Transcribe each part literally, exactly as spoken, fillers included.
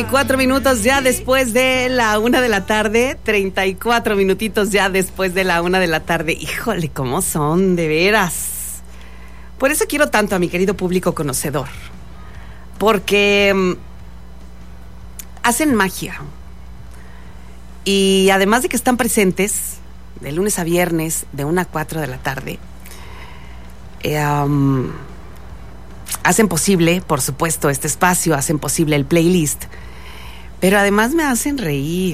Cuatro minutos ya después de la una de la tarde, treinta y cuatro minutitos ya después de la una de la tarde. Híjole, cómo son, de veras. Por eso quiero tanto a mi querido público conocedor, porque um, hacen magia. Y además de que están presentes de lunes a viernes, de una a cuatro de la tarde, eh, um, hacen posible, por supuesto, este espacio, hacen posible el playlist. Pero además me hacen reír,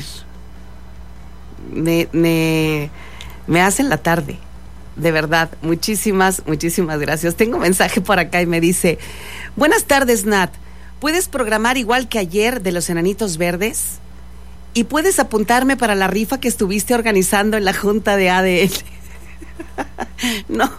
me, me, me hacen la tarde, de verdad. Muchísimas, muchísimas gracias. Tengo un mensaje por acá y me dice: buenas tardes, Nat, ¿puedes programar igual que ayer de los Enanitos Verdes? ¿Y puedes apuntarme para la rifa que estuviste organizando en la junta de A D N? No,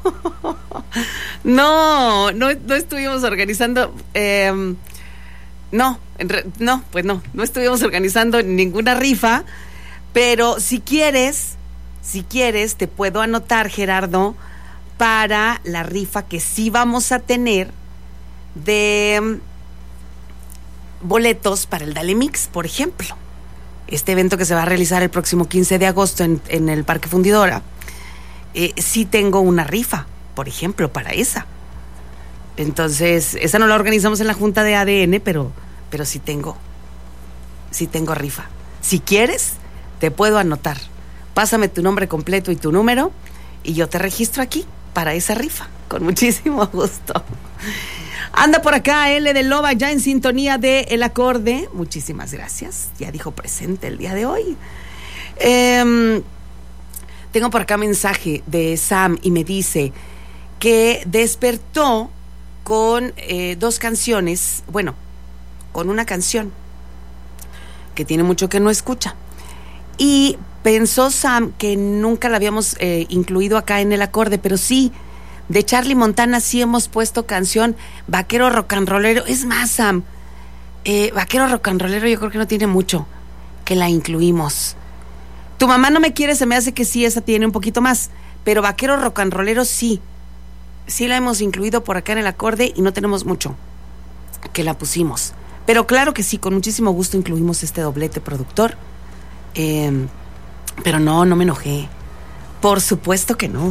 no, no, no estuvimos organizando... Eh, No, no, pues no, no estuvimos organizando ninguna rifa, pero si quieres, si quieres, te puedo anotar, Gerardo, para la rifa que sí vamos a tener de boletos para el Dale Mix, por ejemplo. Este evento que se va a realizar el próximo quince de agosto en, en el Parque Fundidora. Eh, sí tengo una rifa, por ejemplo, para esa. Entonces, esa no la organizamos en la junta de A D N, pero, pero sí tengo, sí tengo rifa. Si quieres, te puedo anotar. Pásame tu nombre completo y tu número y yo te registro aquí para esa rifa, con muchísimo gusto. Anda por acá L de Loba, ya en sintonía de El Acorde. Muchísimas gracias, ya dijo presente el día de hoy. Eh, tengo por acá mensaje de Sam y me dice que despertó con eh, dos canciones, bueno, con una canción que tiene mucho que no escucha. Y pensó Sam que nunca la habíamos eh, incluido acá en El Acorde, pero sí, de Charlie Montana sí hemos puesto canción Vaquero Rock and Rollero. Es más, Sam, eh, Vaquero Rock and Rollero yo creo que no tiene mucho que la incluimos. Tu mamá no me quiere, se me hace que sí, esa tiene un poquito más, pero Vaquero Rock and Rollero sí. Sí la hemos incluido por acá en El Acorde y no tenemos mucho que la pusimos. Pero claro que sí, con muchísimo gusto incluimos este doblete, productor. Eh, pero no, no me enojé. Por supuesto que no.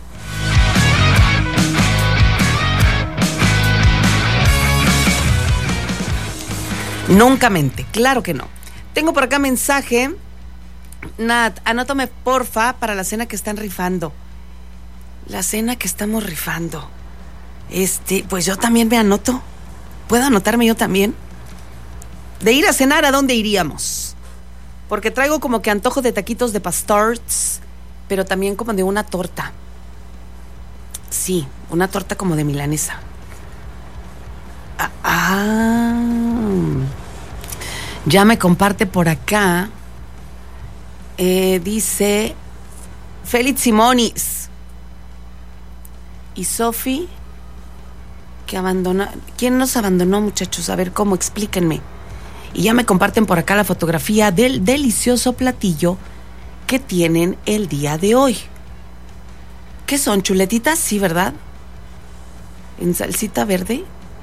Nunca mente, claro que no. Tengo por acá mensaje. Nat, anótame porfa para la cena que están rifando. La cena que estamos rifando. Este, pues yo también me anoto. ¿Puedo anotarme yo también? De ir a cenar, ¿a dónde iríamos? Porque traigo como que antojo de taquitos de pastors, pero también como de una torta. Sí, una torta como de milanesa. Ah, ah. Ya me comparte por acá. Eh, dice Félix Simonis. Y Sofi, que abandonó. ¿Quién nos abandonó, muchachos? A ver, ¿cómo? Explíquenme. Y ya me comparten por acá la fotografía del delicioso platillo que tienen el día de hoy. ¿Qué son? ¿Chuletitas? Sí, ¿verdad? ¿En salsita verde?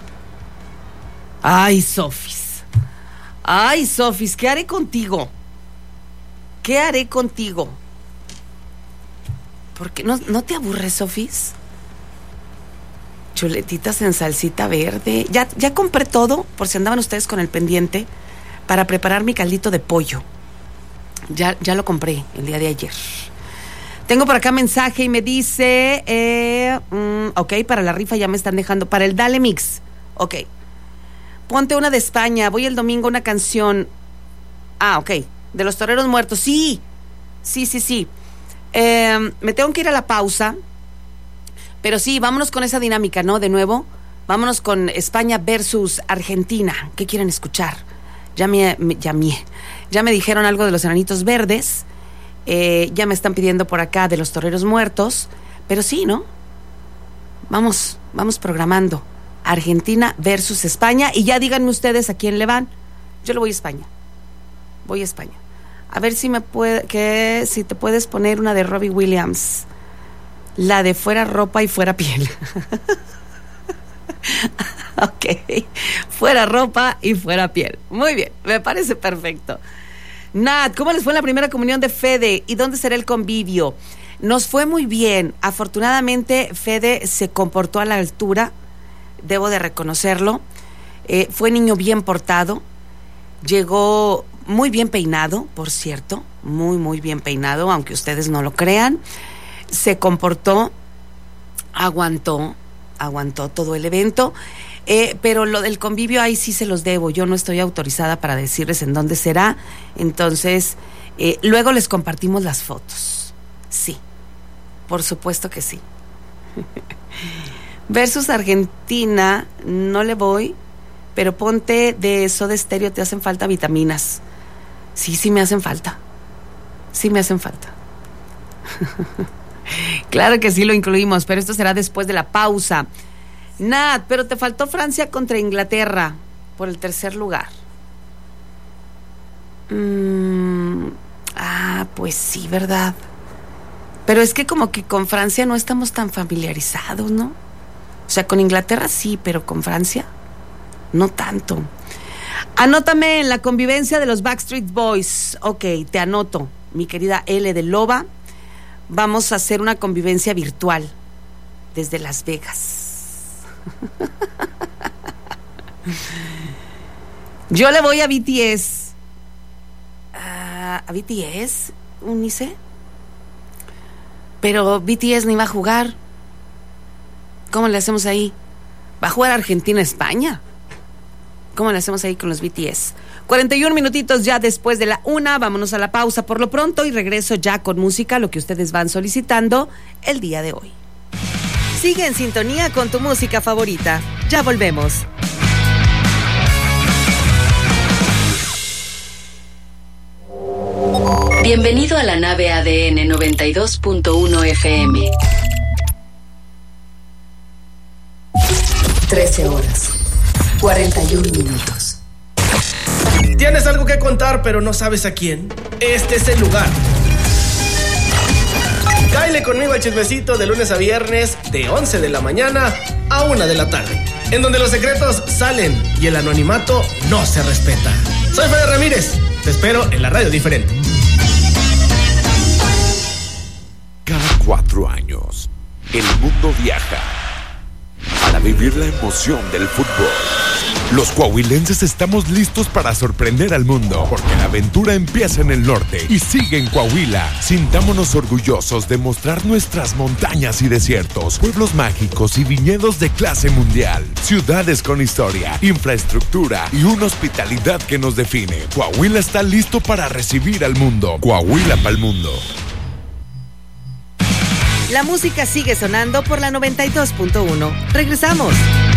Ay, Sofis. Ay, Sofis, ¿qué haré contigo? ¿Qué haré contigo? ¿Por qué no, no te aburres, Sofis? Chuletitas en salsita verde. Ya, ya compré todo, por si andaban ustedes con el pendiente, para preparar mi caldito de pollo. Ya, ya lo compré el día de ayer. Tengo por acá mensaje y me dice, eh, mm, ok, para la rifa ya me están dejando, para el Dale Mix, ok. Ponte una de España, voy el domingo a una canción. Ah, ok, de los Toreros Muertos, sí, sí, sí, sí. Eh, me tengo que ir a la pausa. Pero sí, vámonos con esa dinámica, ¿no? De nuevo, vámonos con España versus Argentina. ¿Qué quieren escuchar? Ya me, me, ya me, ya me dijeron algo de los Enanitos Verdes. Eh, ya me están pidiendo por acá de los Toreros Muertos. Pero sí, ¿no? Vamos, vamos programando. Argentina versus España. Y ya díganme ustedes a quién le van. Yo le voy a España. Voy a España. A ver si me puede, que si te puedes poner una de Robbie Williams. La de fuera ropa y fuera piel. Ok, fuera ropa y fuera piel. Muy bien, me parece perfecto. Nat, ¿cómo les fue en la primera comunión de Fede? ¿Y dónde será el convivio? Nos fue muy bien. Afortunadamente, Fede se comportó a la altura, debo de reconocerlo. Eh, fue niño bien portado, llegó muy bien peinado, por cierto, muy, muy bien peinado, aunque ustedes no lo crean. Se comportó, aguantó, aguantó todo el evento. Eh, pero lo del convivio ahí sí se los debo, yo no estoy autorizada para decirles en dónde será, entonces eh, luego les compartimos las fotos. Sí, por supuesto que sí. Versus Argentina, no le voy, pero ponte de Soda Stereo, te hacen falta vitaminas. Sí, sí me hacen falta, sí me hacen falta. Claro que sí lo incluimos, pero esto será después de la pausa. Nat, pero te faltó Francia contra Inglaterra por el tercer lugar. Mm, ah, pues sí, ¿verdad? Pero es que como que con Francia no estamos tan familiarizados, ¿no? O sea, con Inglaterra sí, pero con Francia no tanto. Anótame en la convivencia de los Backstreet Boys. Ok, te anoto, mi querida L de Loba. Vamos a hacer una convivencia virtual desde Las Vegas. Yo le voy a B T S. Uh, ¿A B T S? Unice. Pero B T S ni va a jugar. ¿Cómo le hacemos ahí? Va a jugar Argentina-España. ¿Cómo le hacemos ahí con los B T S? cuarenta y un minutitos ya después de la una. Vámonos a la pausa por lo pronto y regreso ya con música, lo que ustedes van solicitando el día de hoy. Sigue en sintonía con tu música favorita. Ya volvemos. Bienvenido a la nave A D N noventa y dos punto uno F M. trece horas, cuarenta y un minutos. ¿Tienes algo que contar pero no sabes a quién? Este es el lugar. Cáele conmigo al chismecito de lunes a viernes de once de la mañana a una de la tarde, en donde los secretos salen y el anonimato no se respeta. Soy Fede Ramírez, te espero en la radio diferente. Cada cuatro años, el mundo viaja para vivir la emoción del fútbol. Los coahuilenses estamos listos para sorprender al mundo, porque la aventura empieza en el norte y sigue en Coahuila. Sintámonos orgullosos de mostrar nuestras montañas y desiertos, pueblos mágicos y viñedos de clase mundial, ciudades con historia, infraestructura y una hospitalidad que nos define. Coahuila está listo para recibir al mundo. Coahuila pa'l mundo. La música sigue sonando por la noventa y dos punto uno. Regresamos.